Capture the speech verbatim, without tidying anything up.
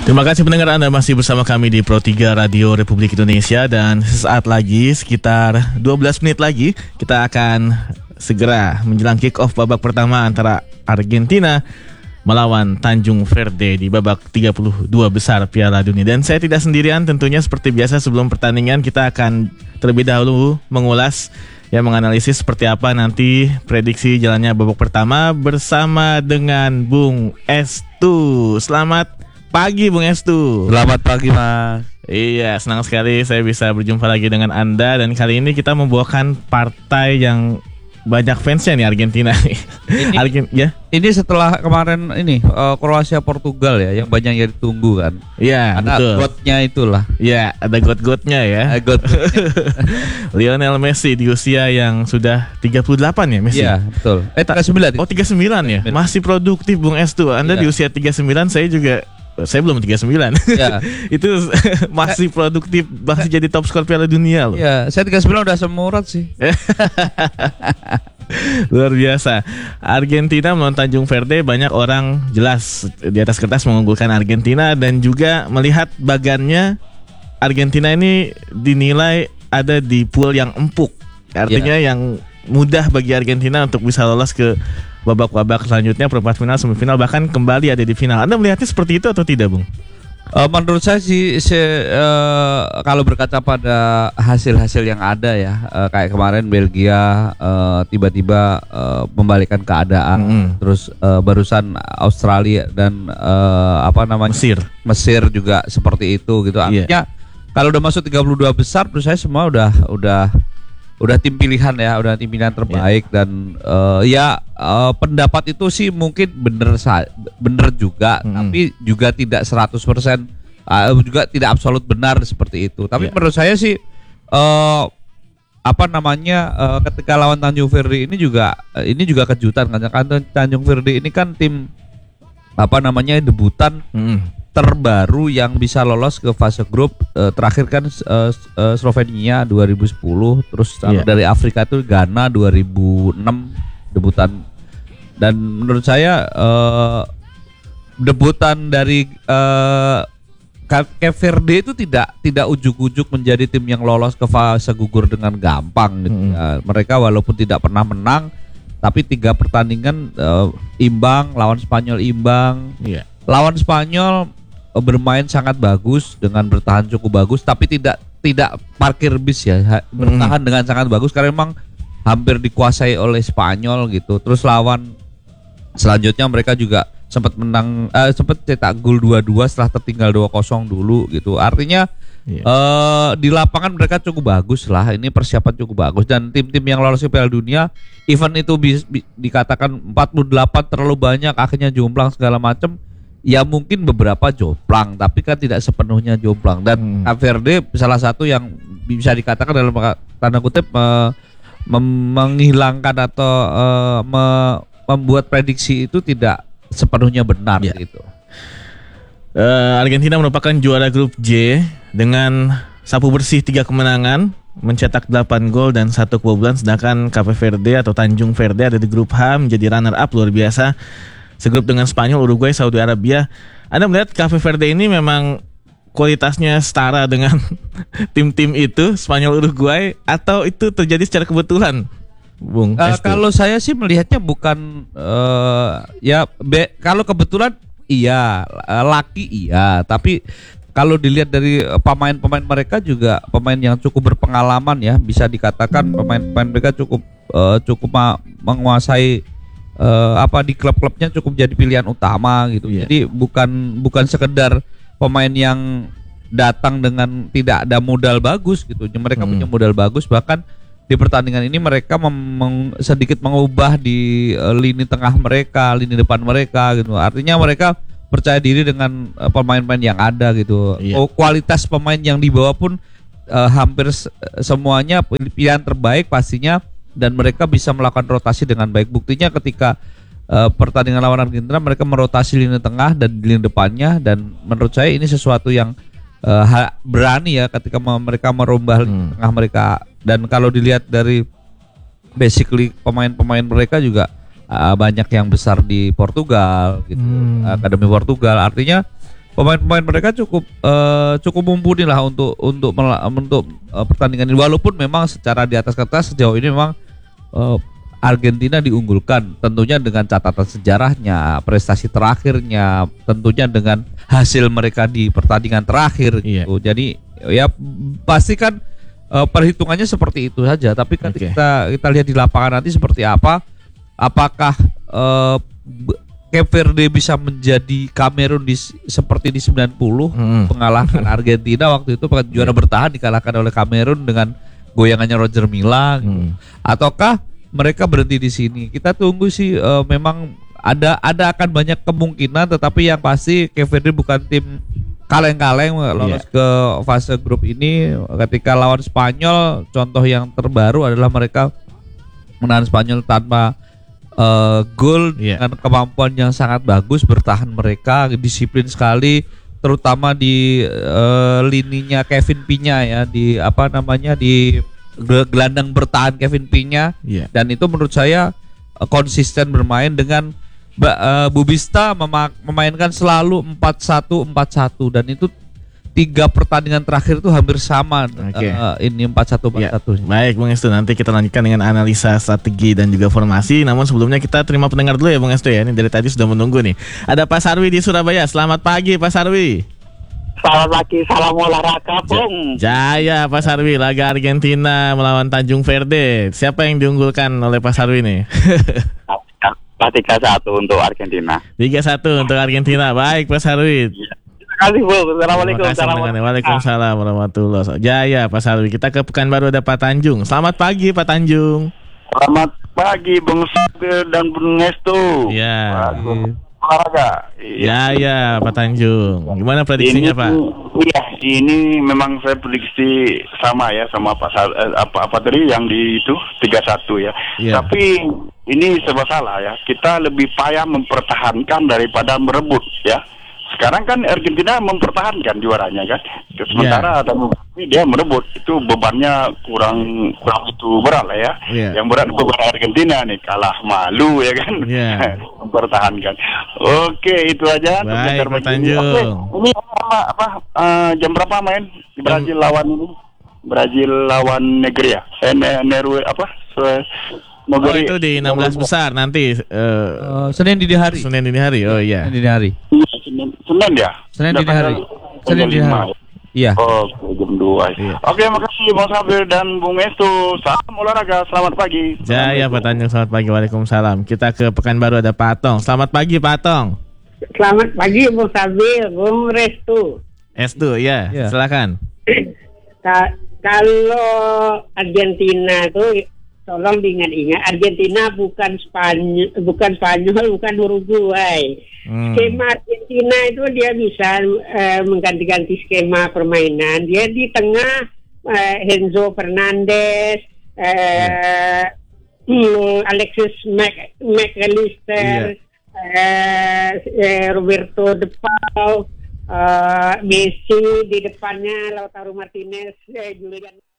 Terima kasih pendengar, Anda masih bersama kami di Pro tiga Radio Republik Indonesia. Dan sesaat lagi, sekitar dua belas menit lagi, kita akan segera menjelang kick off babak pertama antara Argentina melawan Tanjung Verde di babak tiga puluh dua besar Piala Dunia. Dan saya tidak sendirian tentunya, seperti biasa sebelum pertandingan kita akan terlebih dahulu mengulas, ya, menganalisis seperti apa nanti prediksi jalannya babak pertama bersama dengan Bung Estu. Selamat pagi Bung Estu. Selamat pagi Mas. Iya, senang sekali saya bisa berjumpa lagi dengan Anda. Dan kali ini kita membawakan partai yang banyak fansnya nih, Argentina nih. Ini, Argen, ya? Ini setelah kemarin ini uh, Kroasia Portugal ya, yang banyak yang ditunggu kan. Iya, ada betul. godnya itulah. Iya, ada god-godnya ya. Uh, God. Lionel Messi di usia yang sudah tiga puluh delapan ya Messi. Iya, betul. Eh tiga puluh sembilan. Oh, tiga puluh sembilan ya. Masih produktif Bung Estu. Anda ya. Di usia tiga puluh sembilan, saya juga saya belum tiga puluh sembilan. Ya. Itu masih produktif, masih jadi top skor Piala Dunia loh. Iya, saya tiga puluh sembilan udah semurat sih. Luar biasa. Argentina melawan Tanjung Verde, banyak orang jelas di atas kertas mengunggulkan Argentina. Dan juga melihat bagannya, Argentina ini dinilai ada di pool yang empuk. Artinya ya, yang mudah bagi Argentina untuk bisa lolos ke babak-babak selanjutnya, perempat final, semifinal, bahkan kembali ada di final. Anda melihatnya seperti itu atau tidak, Bung? Uh, menurut saya sih, se, uh, kalau berkaca pada hasil-hasil yang ada ya, uh, kayak kemarin Belgia uh, tiba-tiba uh, membalikan keadaan, mm-hmm. terus uh, barusan Australia dan uh, apa namanya Mesir, Mesir juga seperti itu gitu. Artinya yeah. kalau udah masuk tiga puluh dua besar, menurut saya semua udah udah udah tim pilihan ya, udah tim pilihan terbaik. Yeah. Dan uh, ya uh, pendapat itu sih mungkin bener bener juga, hmm. tapi juga tidak seratus persen, uh, juga tidak absolut benar seperti itu. Tapi yeah. menurut saya sih uh, apa namanya uh, ketika lawan Tanjung Verde ini juga uh, ini juga kejutan, karena Tanjung Verde ini kan tim apa namanya debutan. Hmm. terbaru yang bisa lolos ke fase grup. uh, terakhir kan uh, uh, Slovenia dua ribu sepuluh, terus yeah. dari Afrika itu Ghana dua ribu enam debutan. Dan menurut saya uh, debutan dari uh, Cape Verde itu tidak tidak ujuk-ujuk menjadi tim yang lolos ke fase gugur dengan gampang gitu. Mm-hmm. Ya, mereka walaupun tidak pernah menang, tapi tiga pertandingan uh, imbang, lawan Spanyol imbang, yeah. lawan Spanyol bermain sangat bagus dengan bertahan cukup bagus, tapi tidak tidak parkir bis ya, bertahan hmm. dengan sangat bagus karena memang hampir dikuasai oleh Spanyol gitu. Terus lawan selanjutnya mereka juga sempat menang, eh, sempat cetak gol dua dua setelah tertinggal dua kosong dulu gitu. Artinya yeah. eh, di lapangan mereka cukup bagus lah. Ini persiapan cukup bagus, dan tim-tim yang lolos ke Piala Dunia, event itu bi- bi- dikatakan empat puluh delapan terlalu banyak, akhirnya jomplang segala macam. Ya mungkin beberapa jomplang, tapi kan tidak sepenuhnya jomplang. Dan hmm. Cape Verde salah satu yang bisa dikatakan dalam tanda kutip uh, mem- menghilangkan atau uh, me- membuat prediksi itu tidak sepenuhnya benar ya. Gitu. Uh, Argentina merupakan juara grup J dengan sapu bersih tiga kemenangan, mencetak delapan gol dan satu kebobolan. Sedangkan Cape Verde atau Tanjung Verde ada di grup H menjadi runner up, luar biasa. Segrup dengan Spanyol, Uruguay, Saudi Arabia. Anda melihat Cape Verde ini memang kualitasnya setara dengan tim-tim itu, Spanyol, Uruguay, atau itu terjadi secara kebetulan, Bung? Uh, kalau saya sih melihatnya bukan uh, ya be, kalau kebetulan iya, laki iya, tapi kalau dilihat dari pemain-pemain mereka juga pemain yang cukup berpengalaman ya, bisa dikatakan pemain-pemain mereka cukup uh, cukup ma- menguasai Uh, apa di klub-klubnya, cukup jadi pilihan utama gitu. Yeah. Jadi bukan bukan sekedar pemain yang datang dengan tidak ada modal bagus gitu. Mereka hmm. punya modal bagus, bahkan di pertandingan ini mereka mem- meng- sedikit mengubah di uh, lini tengah mereka, lini depan mereka gitu. Artinya mereka percaya diri dengan uh, pemain-pemain yang ada gitu. Yeah. Oh, kualitas pemain yang dibawa pun uh, hampir se- semuanya pilihan terbaik pastinya. Dan mereka bisa melakukan rotasi dengan baik. Buktinya ketika uh, pertandingan lawan Argentina, mereka merotasi lini tengah dan lini depannya. Dan menurut saya ini sesuatu yang uh, ha- berani ya ketika me- mereka merombah lini hmm. tengah mereka. Dan kalau dilihat dari basically pemain-pemain mereka juga uh, banyak yang besar di Portugal gitu, hmm. Akademi Portugal. Artinya pemain-pemain mereka cukup uh, cukup mumpuni lah untuk untuk untuk uh, pertandingan ini, walaupun memang secara di atas kertas sejauh ini memang uh, Argentina diunggulkan, tentunya dengan catatan sejarahnya, prestasi terakhirnya, tentunya dengan hasil mereka di pertandingan terakhir iya. gitu. Jadi ya pasti kan uh, perhitungannya seperti itu saja. Tapi kan okay. kita kita lihat di lapangan nanti seperti apa. Apakah uh, Cape Verde bisa menjadi Kamerun di seperti di sembilan puluh hmm. mengalahkan Argentina waktu itu juara yeah. bertahan dikalahkan oleh Kamerun dengan goyangannya Roger Milla, gitu. hmm. Ataukah mereka berhenti di sini? Kita tunggu sih. Uh, memang ada ada akan banyak kemungkinan, tetapi yang pasti Cape Verde bukan tim kaleng-kaleng lolos yeah. ke fase grup ini. Ketika lawan Spanyol, contoh yang terbaru adalah mereka menahan Spanyol tanpa uh, gol yeah. dengan kemampuan yang sangat bagus bertahan, mereka disiplin sekali, terutama di uh, lininya Kevin Pinya ya, di apa namanya di gelandang bertahan Kevin Pinya yeah. dan itu menurut saya uh, konsisten bermain dengan uh, Bubista mema- memainkan selalu empat satu empat satu dan itu tiga pertandingan terakhir itu hampir sama. Okay. uh, ini empat satu empat satu. Ya. Baik Bung Estu, nanti kita lanjutkan dengan analisa strategi dan juga formasi. Namun sebelumnya kita terima pendengar dulu ya Bung Estu ya. Ini dari tadi sudah menunggu nih. Ada Pak Sarwi di Surabaya. Selamat pagi Pak Sarwi. Selamat pagi, salam olahraga, Bung. Jaya Pak Sarwi, laga Argentina melawan Tanjung Verde. Siapa yang diunggulkan oleh Pak Sarwi nih? tiga satu untuk Argentina. tiga satu untuk Argentina. Baik Pak Sarwi. Terima kasih, Bung. Assalamualaikum. Assalamualaikum. Waalaikumsalam warahmatullahi wabarakatuh. Jaya Pak Sarwi. Kita ke Pekanbaru ada Pak Tanjung. Selamat pagi Pak Tanjung. Selamat pagi Bung Sabir dan Bung Estu. Iya. Olahraga. Ya ya Pak Tanjung. Gimana prediksinya ini, Pak? Iya, ini memang saya prediksi sama ya sama Pak Sal, eh, apa apa tadi yang di itu tiga satu ya. Ya. Tapi ini serba salah ya. Kita lebih payah mempertahankan daripada merebut ya. Sekarang kan Argentina mempertahankan juaranya kan. Sementara yeah. dia merebut, itu bebannya kurang kurang itu berat lah ya. Yeah. Yang berat beban Argentina nih, kalah malu ya kan. Yeah. Mempertahankan. Oke, itu aja. Baik, Pak Tanjung. Oke, ini apa, apa uh, jam berapa main di Brazil jam... lawan ini? Brazil lawan Negeri ya? Eh, Neru apa? Oh itu di enam belas besar nanti uh, uh, Senin dini hari. Senin dini hari. Oh iya. Senin dini hari. Senin, Senin ya? Senin dini hari. Senin dini hari. Iya. Oh, jam dua. Iya. Oke, makasih Bang Sabir dan Bung Estu. Salam olahraga, selamat pagi. Jaya Pak Tanjung, selamat pagi. Waalaikumsalam. Kita ke Pekanbaru ada Pak Tong. Selamat pagi Pak Tong. Selamat pagi Bung Sabir, Bung Restu. Estu, ya. ya. Silakan. Ka- kalau Argentina tuh tolong diingat-ingat, Argentina bukan Spanyol, bukan Spanyol, bukan Uruguay. Hmm. Skema Argentina itu dia bisa uh, mengganti-ganti skema permainan. Dia di tengah uh, Enzo Fernandez, uh, hmm. Alexis Mac- McAllister, yeah. uh, uh, Roberto De Paul, uh, Messi di depannya, Lautaro Martinez, uh, Julian